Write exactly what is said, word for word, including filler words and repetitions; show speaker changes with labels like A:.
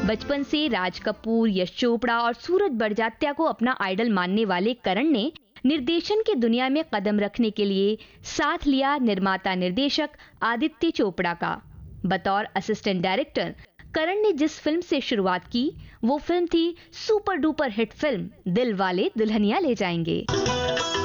A: बचपन से राज कपूर, यश चोपड़ा और सूरज बड़जात्या को अपना आइडल मानने वाले करण ने निर्देशन की दुनिया में कदम रखने के लिए साथ लिया निर्माता निर्देशक आदित्य चोपड़ा का। बतौर असिस्टेंट डायरेक्टर करण ने जिस फिल्म से शुरुआत की वो फिल्म थी super duper hit film Dilwale Dulhania ले जाएंगे।